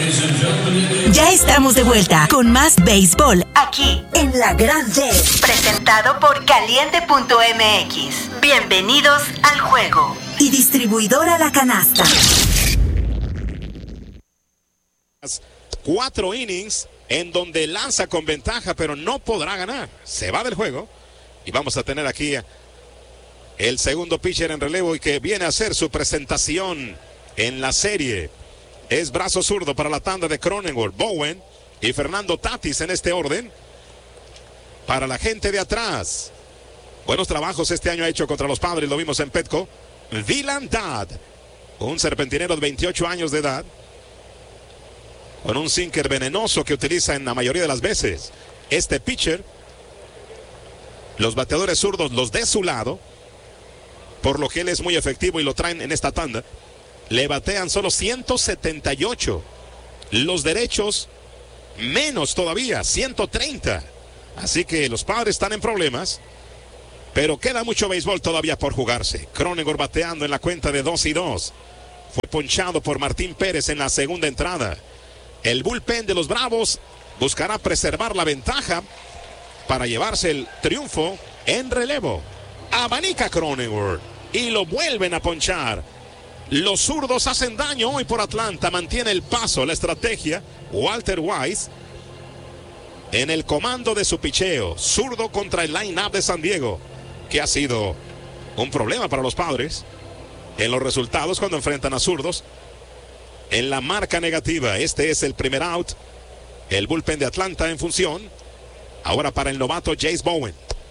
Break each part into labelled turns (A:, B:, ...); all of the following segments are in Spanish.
A: Ya estamos de vuelta con más béisbol aquí en La Grande. Presentado por Caliente.mx. Bienvenidos al juego. Y distribuidora La Canasta.
B: 4 innings en donde lanza con ventaja, pero no podrá ganar. Se va del juego y vamos a tener aquí el segundo pitcher en relevo y que viene a hacer su presentación en la serie. Es brazo zurdo para la tanda de Cronenworth, Bowen y Fernando Tatis en este orden. Para la gente de atrás, buenos trabajos este año ha hecho contra los Padres, lo vimos en Petco. Dylan Dodd, un serpentinero de 28 años de edad, con un sinker venenoso que utiliza en la mayoría de las veces. Este pitcher, los bateadores zurdos los de su lado, por lo que él es muy efectivo y lo traen en esta tanda, le batean solo 178. Los derechos menos todavía, 130. Así que los Padres están en problemas, pero queda mucho béisbol todavía por jugarse. Cronenworth bateando en la cuenta de 2-2. Fue ponchado por Martín Pérez en la segunda entrada. El bullpen de los Bravos buscará preservar la ventaja para llevarse el triunfo en relevo. Abanica Cronenworth y lo vuelven a ponchar. Los zurdos hacen daño hoy por Atlanta. Mantiene el paso, la estrategia. Walter Wise en el comando de su picheo. Zurdo contra el line-up de San Diego, que ha sido un problema para los Padres en los resultados cuando enfrentan a zurdos. En la marca negativa, este es el primer out. El bullpen de Atlanta en función. Ahora para el novato Jace Bowen,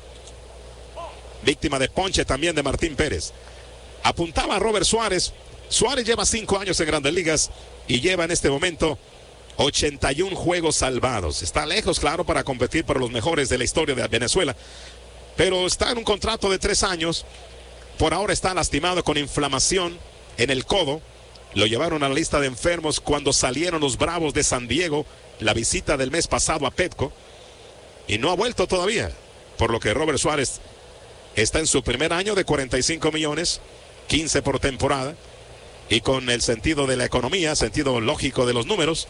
B: víctima de ponche también de Martín Pérez. Apuntaba a Robert Suárez. Suárez lleva 5 años en Grandes Ligas y lleva en este momento 81 juegos salvados. Está lejos, claro, para competir por los mejores de la historia de Venezuela, pero está en un contrato de 3 años. Por ahora está lastimado con inflamación en el codo. Lo llevaron a la lista de enfermos cuando salieron los Bravos de San Diego, la visita del mes pasado a Petco, y no ha vuelto todavía, por lo que Robert Suárez está en su primer año de 45 millones, 15 por temporada, y con el sentido de la economía, sentido lógico de los números,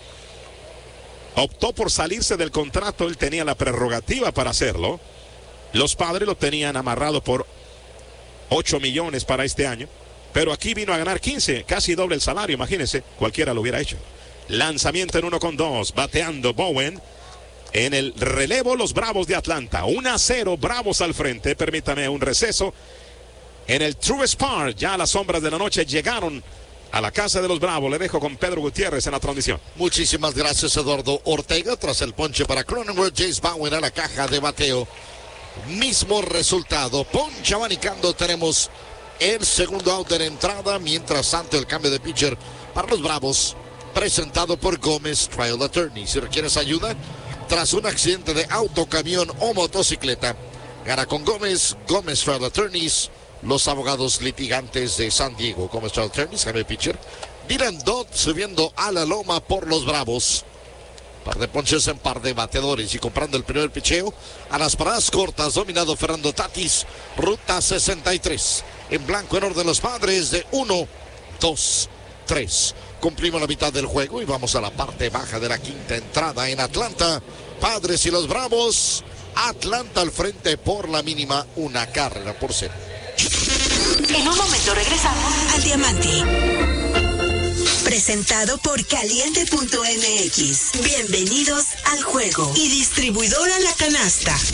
B: optó por salirse del contrato. Él tenía la prerrogativa para hacerlo. Los Padres lo tenían amarrado por 8 millones para este año, pero aquí vino a ganar 15, casi doble el salario, imagínense, cualquiera lo hubiera hecho. Lanzamiento en 1-2, bateando Bowen. En el relevo, los Bravos de Atlanta, 1-0, Bravos al frente. Permítame un receso. En el Truist Park, ya las sombras de la noche llegaron a la casa de los Bravos. Le dejo con Pedro Gutiérrez en la transmisión.
C: Muchísimas gracias, Eduardo Ortega. Tras el ponche para Cronenworth, Jace Bowen a la caja de bateo. Mismo resultado, ponche abanicando. Tenemos el segundo out de la entrada. Mientras tanto, el cambio de pitcher para los Bravos, presentado por Gómez Trial Attorney. Si requieres ayuda tras un accidente de auto, camión o motocicleta, gana con Gómez Trial Attorneys, los abogados litigantes de San Diego. Gómez Trial Attorneys, cambio de pitcher. Dylan Dodd subiendo a la loma por los Bravos. Par de ponches en par de bateadores y comprando el primer picheo a las paradas cortas, dominado Fernando Tatis. Ruta 63 en blanco en orden los Padres de 1-2-3. Cumplimos la mitad del juego y vamos a la parte baja de la quinta entrada en Atlanta. Padres y los Bravos. Atlanta al frente por la mínima, 1-0.
A: En un momento regresamos al Diamante. Presentado por Caliente.mx. Bienvenidos al juego. Y distribuidora La Canasta.